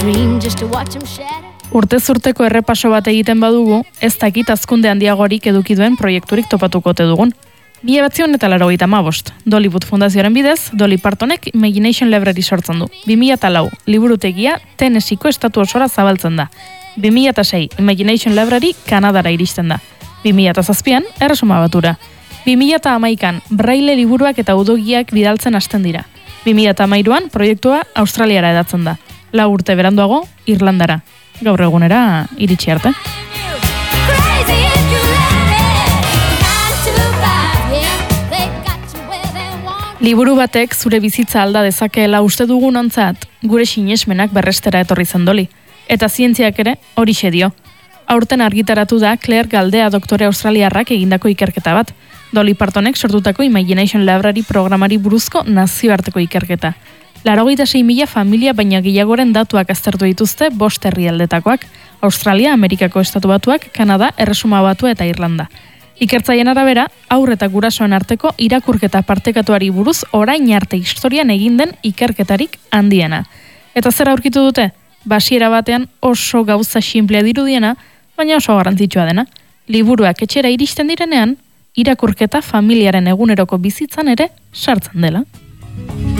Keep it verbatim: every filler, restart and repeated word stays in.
dream just to watch them shatter. Urtez urteko errepaso bat egiten badugu, ez dakit hazkunde handiagorik eduki duen proiekturik topatuko ote dugun. Mila batzion eta laurogeita hamabost, Dollywood Fundazioaren bidez, Dolly Partonek Imagination Library sortzen du. bi mila lau, liburutegia Tennesseeko estatu osora zabaltzen da. bi mila sei, Imagination Library Kanadara iristen da. bi mila zazpian, Erresuma Batura. bi mila hamaikan, Braille liburuak eta udogiak bidaltzen hasten dira. bi mila hamairuan, proiektua Australiara edatzen da. Lau urte beranduago, Irlandara. Gaur egunera iritsi arte. Liburu batek zure bizitza alda dezakeela uste dugunontzat, gure sinesmenak berrestera etorri zen Dolly. Eta zientziak ere horixe dio. Aurten argitaratu da Claire Galdea doktore australiarrak egindako ikerketa bat. Dolly Partonek sortutako Imagination Library programari buruzko nazioarteko ikerketa. Laurogeita sei mila familia baina gehiagoren datuak aztertu dituzte bost herrialdetakoak, Australia, Amerikako Estatu Batuak, Kanada, Erresuma Batua eta Irlanda. Ikertzaileen arabera, haur eta gurasoen arteko irakurketa partekatuari buruz orain arte historian egin den ikerketarik handiena. Eta zer aurkitu dute? Basiera batean oso gauza sinplea dirudiena, baina oso garrantzitsua dena. Liburuak etxera iristen direnean, irakurketa familiaren eguneroko bizitzan ere sartzen dela.